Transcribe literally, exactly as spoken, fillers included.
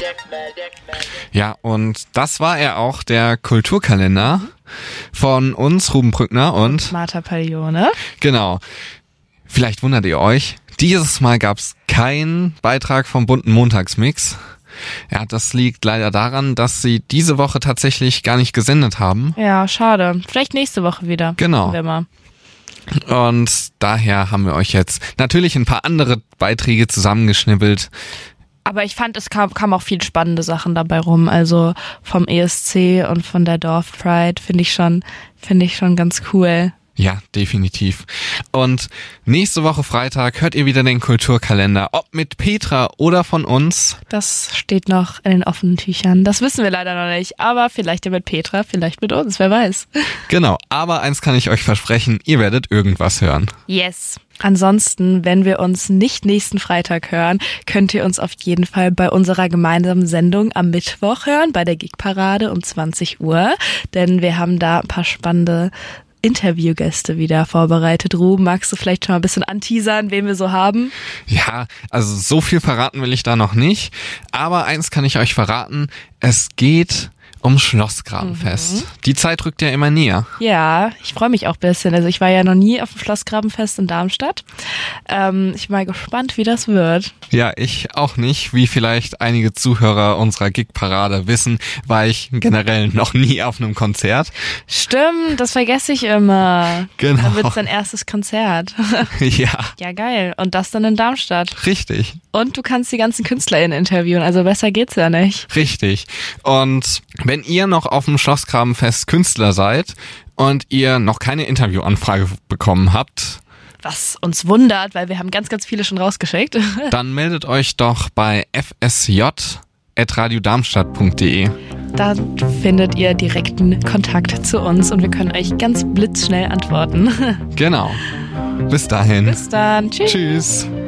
Ja, und das war er auch, der Kulturkalender von uns, Ruben Brückner und Martha Paglione. Genau. Vielleicht wundert ihr euch, dieses Mal gab's keinen Beitrag vom bunten Montagsmix. Ja, das liegt leider daran, dass sie diese Woche tatsächlich gar nicht gesendet haben. Ja, schade. Vielleicht nächste Woche wieder. Genau. Wir mal. Und daher haben wir euch jetzt natürlich ein paar andere Beiträge zusammengeschnippelt. Aber ich fand, es kam, kam auch viel spannende Sachen dabei rum. Also vom E S C und von der Dorfpride finde ich schon, finde ich schon ganz cool. Ja, definitiv. Und nächste Woche Freitag hört ihr wieder den Kulturkalender, ob mit Petra oder von uns. Das steht noch in den offenen Tüchern. Das wissen wir leider noch nicht, aber vielleicht ja mit Petra, vielleicht mit uns, wer weiß. Genau, aber eins kann ich euch versprechen, ihr werdet irgendwas hören. Yes. Ansonsten, wenn wir uns nicht nächsten Freitag hören, könnt ihr uns auf jeden Fall bei unserer gemeinsamen Sendung am Mittwoch hören, bei der Gigparade um zwanzig Uhr, denn wir haben da ein paar spannende Interviewgäste wieder vorbereitet. Ruben, magst du vielleicht schon mal ein bisschen anteasern, wen wir so haben? Ja, also so viel verraten will ich da noch nicht, aber eins kann ich euch verraten, es geht um Schlossgrabenfest. Mhm. Die Zeit rückt ja immer näher. Ja, ich freue mich auch ein bisschen. Also ich war ja noch nie auf dem Schlossgrabenfest in Darmstadt. Ähm, ich bin mal gespannt, wie das wird. Ja, ich auch nicht. Wie vielleicht einige Zuhörer unserer Gigparade wissen, war ich generell noch nie auf einem Konzert. Stimmt, das vergesse ich immer. Genau. Dann wird's dein erstes Konzert. Ja. Ja, geil. Und das dann in Darmstadt. Richtig. Und du kannst die ganzen KünstlerInnen interviewen, also besser geht's ja nicht. Richtig. Und wenn ihr noch auf dem Schlossgrabenfest Künstler seid und ihr noch keine Interviewanfrage bekommen habt, was uns wundert, weil wir haben ganz, ganz viele schon rausgeschickt. Dann meldet euch doch bei f s j at radio darmstadt punkt d e. Da findet ihr direkten Kontakt zu uns und wir können euch ganz blitzschnell antworten. Genau. Bis dahin. Bis dann. Tschüss. Tschüss.